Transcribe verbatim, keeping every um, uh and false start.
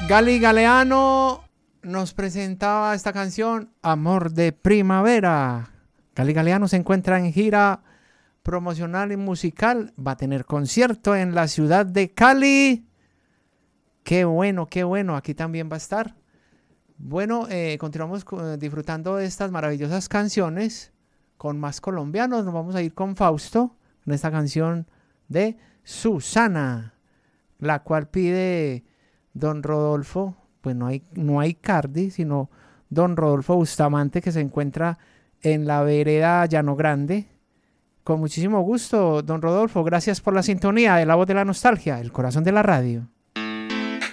Gali Galeano nos presentaba esta canción, Amor de Primavera. Gali Galeano se encuentra en gira promocional y musical. Va a tener concierto en la ciudad de Cali. Qué bueno, qué bueno. Aquí también va a estar. Bueno, eh, continuamos eh, disfrutando de estas maravillosas canciones con más colombianos. Nos vamos a ir con Fausto, en esta canción de Susana, la cual pide don Rodolfo. Pues no hay, no hay Cardi, sino don Rodolfo Bustamante, que se encuentra en la vereda Llano Grande. Con muchísimo gusto, don Rodolfo, gracias por la sintonía de La Voz de la Nostalgia, el corazón de la radio.